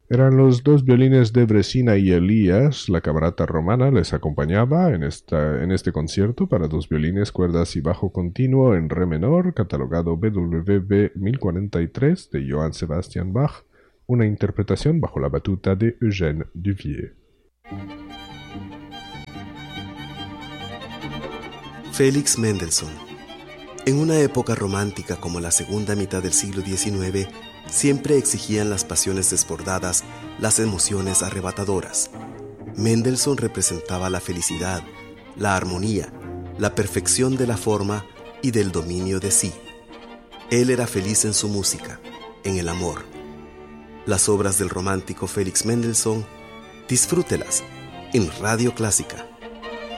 Eran los dos violines de Bresina y Elías. La camerata romana les acompañaba en este concierto para dos violines, cuerdas y bajo continuo en re menor, catalogado BWV 1043 de Johann Sebastian Bach, una interpretación bajo la batuta de Eugène Duvier. Félix Mendelssohn. En una época romántica como la segunda mitad del siglo XIX, siempre exigían las pasiones desbordadas, las emociones arrebatadoras. Mendelssohn representaba la felicidad, la armonía, la perfección de la forma y del dominio de sí. Él era feliz en su música, en el amor. Las obras del romántico Félix Mendelssohn, disfrútelas en Radio Clásica.